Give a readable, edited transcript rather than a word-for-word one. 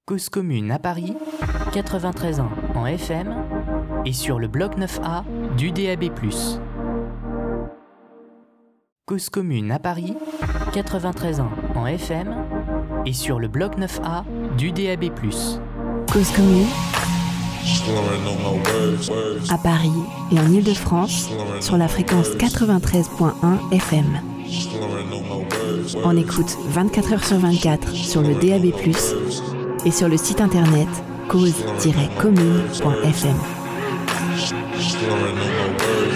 Cause commune à Paris, 93 ans en FM et sur le bloc 9A du DAB+. Cause commune à Paris, 93 ans en FM et sur le bloc 9A du DAB+. Cause commune à Paris et en Île-de-France sur la fréquence 93.1 FM. On écoute 24 h sur 24 sur le DAB+, et sur le site internet cause-commune.fm.